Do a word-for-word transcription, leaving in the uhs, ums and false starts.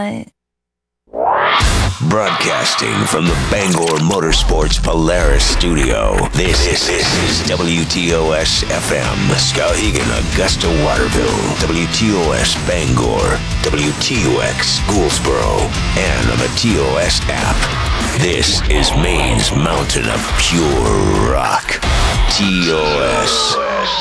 what? Broadcasting from the Bangor Motorsports Polaris studio, this, this, this is W T O S F M, Skowhegan, Augusta, Waterville, W T O S Bangor, W T O X Gouldsboro, and on the T O S app. This is Maine's mountain of pure rock. T O S.